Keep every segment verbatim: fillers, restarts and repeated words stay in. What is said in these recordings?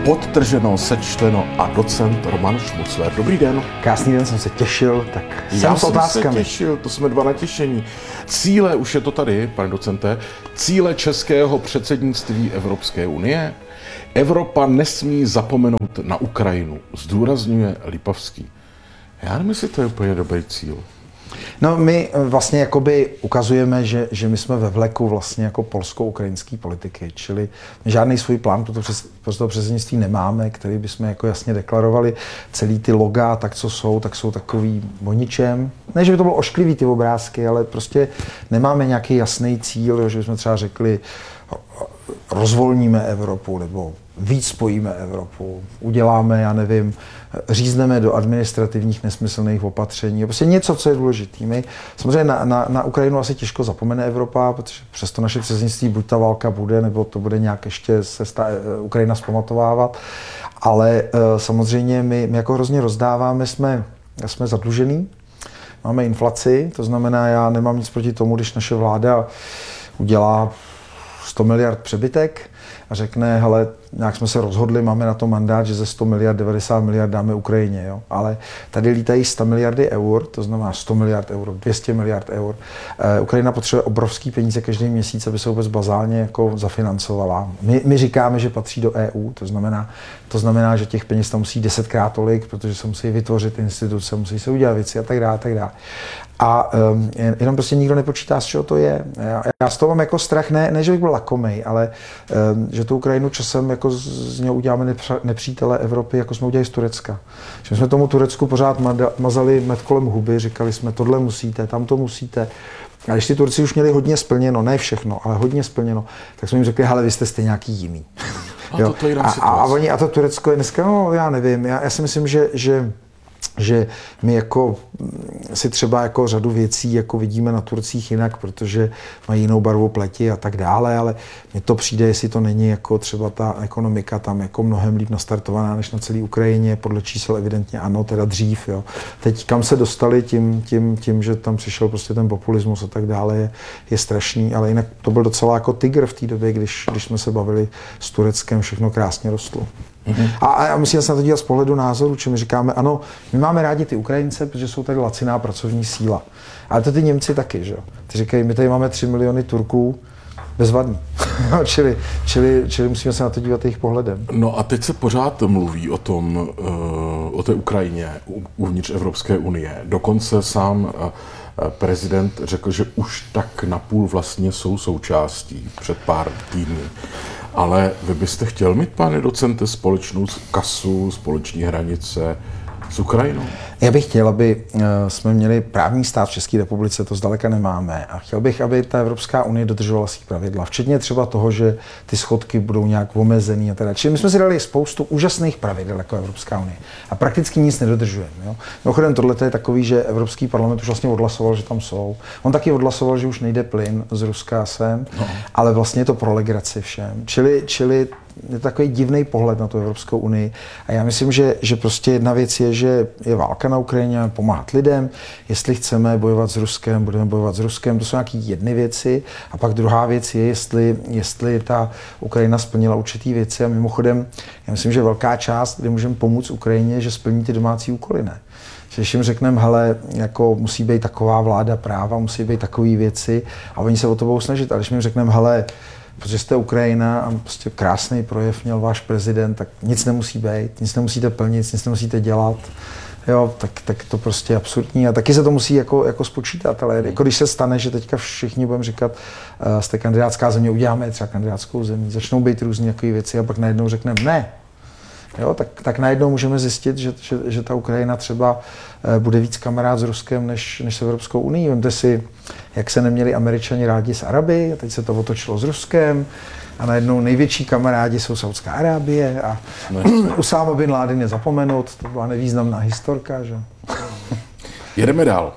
Podtrženo, sečteno a docent Roman Šmucler. Dobrý den. Krásný den, jsem se těšil, tak Já jsem s jsem otázkami. se těšil, to jsme dva natěšení. Cíle, už je to tady, pane docente, cíle českého předsednictví Evropské unie. Evropa nesmí zapomenout na Ukrajinu, zdůrazňuje Lipavský. Já nevím, jestli to je úplně dobrý cíl. No my vlastně jakoby ukazujeme, že, že my jsme ve vleku vlastně jako polsko-ukrajinské politiky, čili žádný svůj plán pro to, přes, pro to předsednictví nemáme, který bychom jako jasně deklarovali. Celý ty loga, tak co jsou, tak jsou takový o ničem. Ne, že by to bylo ošklivý ty obrázky, ale prostě nemáme nějaký jasný cíl, že bychom třeba řekli, rozvolníme Evropu, nebo víc spojíme Evropu, uděláme, já nevím, řízneme do administrativních nesmyslných opatření, prostě něco, co je důležitý. My samozřejmě na, na, na Ukrajinu asi těžko zapomene Evropa, protože přesto naše předsednictví buď ta válka bude, nebo to bude nějak ještě se stá, Ukrajina zpamatovávat, ale uh, samozřejmě my, my jako hrozně rozdáváme, jsme, jsme zadlužený, máme inflaci, to znamená, já nemám nic proti tomu, když naše vláda udělá sto miliard přebytek a řekne, hele, nějak jsme se rozhodli, máme na to mandát, že ze sto miliard, devadesát miliard dáme Ukrajině, jo? Ale tady lítají sto miliardy eur, to znamená sto miliard eur, dvě stě miliard eur. E, Ukrajina potřebuje obrovský peníze každý měsíc, aby se vůbec bazálně jako zafinancovala. My, my říkáme, že patří do E U, to znamená, to znamená, že těch peněz tam musí desetkrát tolik, protože se musí vytvořit instituce, musí se udělat věci a tak dále, a tak dále. A um, jenom prostě nikdo nepočítá, z čeho to je. Já, já z toho mám jako strach, ne, ne že bych byl lakomej, ale um, že tu Ukrajinu časem jako z, z něho uděláme nepř, nepřítele Evropy, jako jsme udělali z Turecka. Že jsme tomu Turecku pořád mada, mazali med kolem huby, říkali jsme, tohle musíte, tam to musíte. A když ty Turci už měli hodně splněno, ne všechno, ale hodně splněno, tak jsme jim řekli, hele, vy jste stejně nějaký jiný. A, to, to je a, a, oni, a to Turecko je dneska, no já nevím, já, já si myslím, že, že že my jako si třeba jako řadu věcí jako vidíme na Turcích jinak, protože mají jinou barvu pleti a tak dále, ale mně to přijde, jestli to není jako třeba ta ekonomika tam jako mnohem líp nastartovaná než na celé Ukrajině, podle čísel evidentně ano, teda dřív, jo. Teď kam se dostali tím, tím, tím, že tam přišel prostě ten populismus a tak dále, je, je strašný, ale jinak to byl docela jako tygr v té době, když, když jsme se bavili s Tureckem, všechno krásně rostlo. Mm-hmm. A, a musíme se na to dívat z pohledu názoru, či my říkáme, ano, my máme rádi ty Ukrajince, protože jsou tady laciná pracovní síla. Ale to ty Němci taky, že jo. Ty říkají, my tady máme tři miliony Turků, bezvadný. čili, čili, čili musíme se na to dívat jejich pohledem. No a teď se pořád mluví o tom, o té Ukrajině uvnitř Evropské unie. Dokonce sám prezident řekl, že už tak napůl vlastně jsou součástí před pár týdny. Ale vy byste chtěl mít, pane docente, společnou kasu, společní hranice s Ukrajinou? Já bych chtěl, aby jsme měli právní stát v České republice, to zdaleka nemáme. A chtěl bych, aby ta Evropská unie dodržovala svý pravidla, včetně třeba toho, že ty schodky budou nějak omezený a teda. Čili my jsme si dali spoustu úžasných pravidel jako Evropská unie a prakticky nic nedodržujeme. Jo? Mimochodem, tohle je takový, že Evropský parlament už vlastně odhlasoval, že tam jsou. On taky odhlasoval, že už nejde plyn z Ruska sem, no. Ale vlastně je to pro legraci všem. Čili, čili je to takový divný pohled na tu Evropskou unii. A já myslím, že, že prostě jedna věc je, že je válka na Ukrajině, pomáhat lidem. Jestli chceme bojovat s Ruskem, budeme bojovat s Ruskem. To jsou nějaké jedny věci. A pak druhá věc je, jestli, jestli ta Ukrajina splnila určitý věci. A mimochodem, já myslím, že velká část, kdy můžeme pomoct Ukrajině, že splní ty domácí úkoly, ne? Že když jim řekneme, hele, jako musí být taková vláda práva, musí být takové věci a oni se o to budou snažit. A když jim řekneme, hele, protože jste Ukrajina a prostě krásný projev měl váš prezident, tak nic nemusí být, nic nemusíte plnit, nic nemusíte dělat, jo, tak, tak to prostě je absurdní a taky se to musí jako, jako spočítat, ale jako když se stane, že teďka všichni budeme říkat, uh, jste kandidátská země, uděláme třeba kandidátskou zemi, začnou být různé takové věci a pak najednou řekneme ne. Jo, tak, tak najednou můžeme zjistit, že, že, že ta Ukrajina třeba bude víc kamarád s Ruskem než, než s Evropskou unií. Vemte si, jak se neměli Američani rádi s Araby, a teď se to otočilo s Ruskem a najednou největší kamarádi jsou Saudská Arábie a no, Usáma bin Laden je zapomenout, to byla nevýznamná historka. Že? Jedeme dál.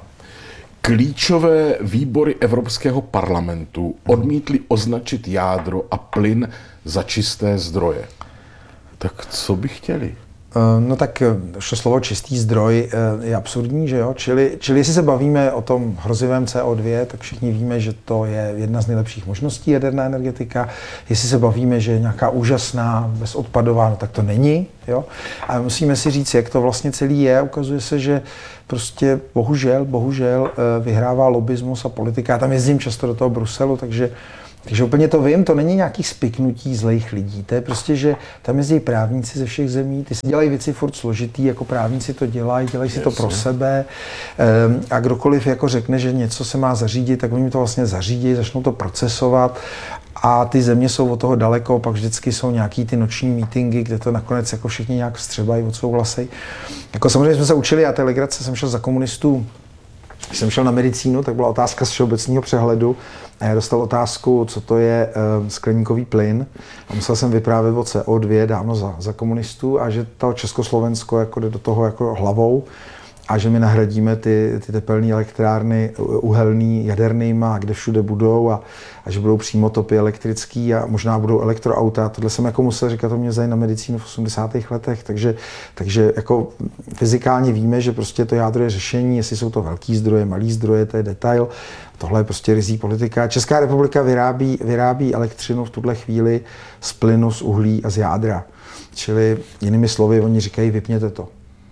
Klíčové výbory Evropského parlamentu odmítly označit jádro a plyn za čisté zdroje. Tak co by chtěli? No tak to slovo čistý zdroj je absurdní, že jo? Čili, čili jestli se bavíme o tom hrozivém C O dva, tak všichni víme, že to je jedna z nejlepších možností jaderná energetika. Jestli se bavíme, že je nějaká úžasná, bezodpadová, no tak to není, jo? A musíme si říct, jak to vlastně celý je. Ukazuje se, že prostě bohužel, bohužel vyhrává lobismus a politika. Já tam jezdím často do toho Bruselu, takže Takže úplně to vím, to není nějaký spiknutí zlejch lidí, to je prostě, že tam jezdí právníci ze všech zemí, ty si dělají věci furt složitý, jako právníci to dělají, dělají si to pro sebe a kdokoliv jako řekne, že něco se má zařídit, tak oni to vlastně zařídí, začnou to procesovat a ty země jsou od toho daleko, pak vždycky jsou nějaký ty noční meetingy, kde to nakonec jako všichni nějak vstřebají, odsouhlasejí. Jako samozřejmě jsme se učili, já té legrace jsem šel za komunistů. Když jsem šel na medicínu, tak byla otázka z všeobecného přehledu a já dostal otázku, co to je uh, skleníkový plyn a musel jsem vyprávět o C O dva dávno za, za komunistů a že to Československo jako jde do toho jako hlavou a že my nahradíme ty, ty tepelné elektrárny uhelný jadernýma, kde všude budou a, a že budou přímo topy elektrický a možná budou elektroauta. Tohle jsem jako musel říkat, to mě vzali na medicínu v osmdesátých letech, takže, takže jako fyzikálně víme, že prostě to jádro je řešení, jestli jsou to velký zdroje, malý zdroje, to je detail. Tohle je prostě rizí politika. Česká republika vyrábí, vyrábí elektřinu v tuhle chvíli z plynu, z uhlí a z jádra. Čili jinými slovy, oni říkají, vypněte to.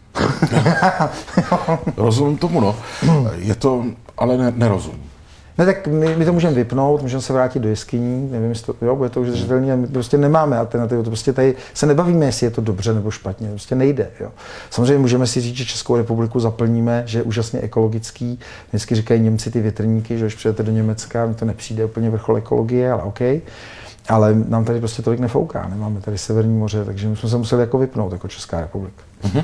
Rozumím tomu, no. Je to, ale ne, nerozumím. Ne, tak my, my to můžeme vypnout, můžeme se vrátit do jeskyní, nevím, jestli to, jo, bude to už držitelný, my prostě nemáme alternativu, to prostě tady se nebavíme, jestli je to dobře nebo špatně, to prostě nejde, jo. Samozřejmě můžeme si říct, že Českou republiku zaplníme, že je úžasně ekologický, vždycky říkají Němci ty větrníky, že když přijete do Německa, mi to nepřijde úplně vrchol ekologie, ale OK, ale nám tady prostě tolik nefouká, nemáme tady Severní moře, takže my jsme se museli jako vypnout jako Česká republika. Mhm.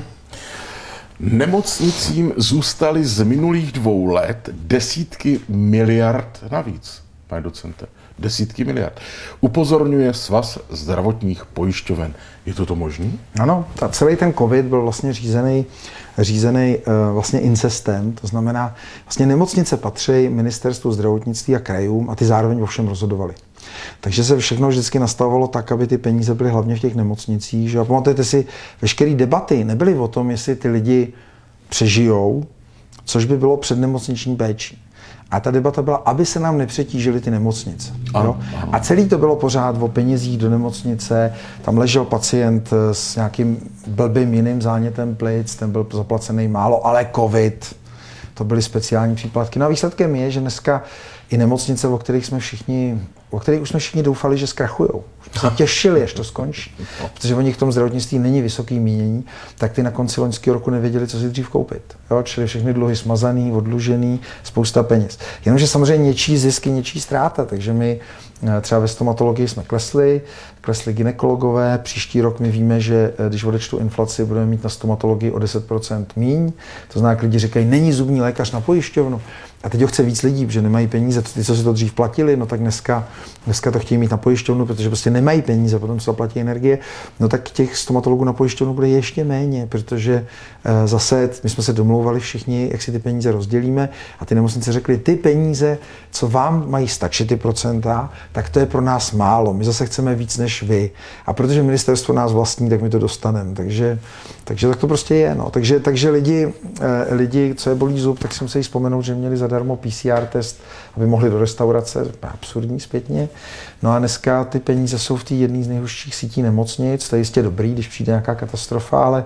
Nemocnicím zůstaly z minulých dvou let desítky miliard navíc, pane docente. Desítky miliard. Upozorňuje Svaz zdravotních pojišťoven. Je to to možný? Ano, ta, celý ten covid byl vlastně řízený, řízený uh, vlastně incestem, to znamená, vlastně nemocnice patří ministerstvu zdravotnictví a krajům a ty zároveň o všem rozhodovaly. Takže se všechno vždycky nastavovalo tak, aby ty peníze byly hlavně v těch nemocnicích. Že? A pamatujete si, veškeré debaty nebyly o tom, jestli ty lidi přežijou, což by bylo přednemocniční péčí. A ta debata byla, aby se nám nepřetížily ty nemocnice. Ano, ano. A celý to bylo pořád o penězích do nemocnice, tam ležel pacient s nějakým blbým jiným zánětem plic, ten byl zaplacený málo, ale covid, to byly speciální příplatky. No a výsledkem je, že dneska i nemocnice, o kterých jsme všichni, o kterých už jsme všichni doufali, že zkrachujou. Už jsme se těšili, až to skončí. Protože oni v tom zdravotnictví není vysoký mínění, tak ty na konci loňského roku nevěděli, co si dřív koupit. Jo? Čili všechny dluhy smazaný, odlužený, spousta peněz. Jenomže samozřejmě něčí zisky, něčí ztráta, takže my třeba ve stomatologii jsme klesli, klesli gynekologové, příští rok my víme, že když odečtu inflaci, budeme mít na stomatologii o deset procent míň, to znamená, lidi říkají, není zubní lékař na pojišťovnu. A teď ho chce víc lidí, protože nemají peníze. Ty, co si to dřív platili, no tak dneska, dneska to chtějí mít na pojišťovnu, protože prostě nemají peníze, potom se zaplatí energie. No tak těch stomatologů na pojišťovnu bude ještě méně, protože e, zase my jsme se domlouvali všichni, jak si ty peníze rozdělíme a ty nemocnice řekly, ty peníze, co vám mají stačit, ty procenta, tak to je pro nás málo. My zase chceme víc než vy. A protože ministerstvo nás vlastní, tak my to dostaneme. Takže, takže tak to prostě je. No. Takže, takže lidi, e, lidi, co je bolí zub, tak si musí vzpomenout, že měli zadarmo P C R test, aby mohli do restaurace, absurdní zpětně. No a dneska ty peníze jsou v té jedné z nejhustších sítí nemocnic, to je jistě dobrý, když přijde nějaká katastrofa, ale,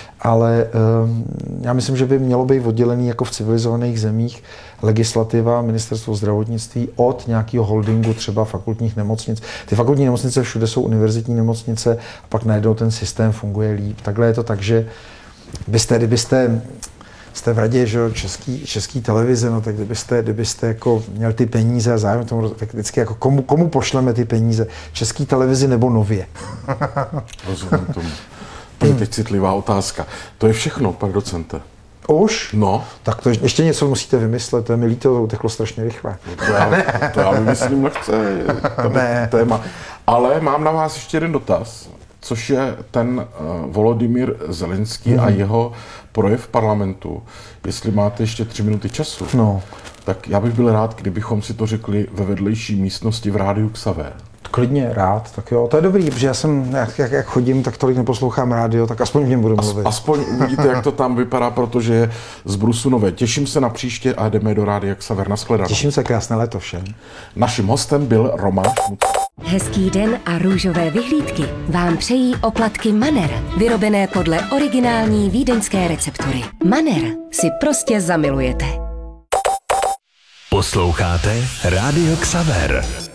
ale um, já myslím, že by mělo být oddělený jako v civilizovaných zemích legislativa, ministerstvo zdravotnictví od nějakého holdingu, třeba fakultních nemocnic. Ty fakultní nemocnice všude jsou univerzitní nemocnice a pak najednou ten systém funguje líp. Takhle je to tak, že byste, kdybyste jste v radě, že český, český televize, no tak kdybyste, kdybyste jako měl ty peníze a zájem tomu, tak vždycky jako komu, komu pošleme ty peníze? Český televizi nebo Nově? Rozumím tomu. To je teď citlivá otázka. To je všechno, pane docente. Už? No. Tak to ještě něco musíte vymyslet, to je mi líto, to uteklo strašně rychle. No to, já, to já vymyslím lehce, ne. téma. Ale mám na vás ještě jeden dotaz, což je ten uh, Volodymyr Zelenský mm. a jeho projev v parlamentu. Jestli máte ještě tři minuty času, no. tak já bych byl rád, kdybychom si to řekli ve vedlejší místnosti v rádiu Xaver. Klidně, rád, tak jo, to je dobrý, protože já jsem, jak, jak, jak chodím, tak tolik neposlouchám rádio, tak aspoň v něm budu mluvit. Aspoň uvidíte, jak to tam vypadá, protože je z Brusu nové. Těším se na příště a jdeme do Rádia Xaver. Nashledanou. Těším se, krásné léto všem. Naším hostem byl Roman Šmucka. Hezký den a růžové vyhlídky vám přejí oplatky Manner, vyrobené podle originální vídeňské receptury. Manner si prostě zamilujete. Posloucháte Rádio Xaver.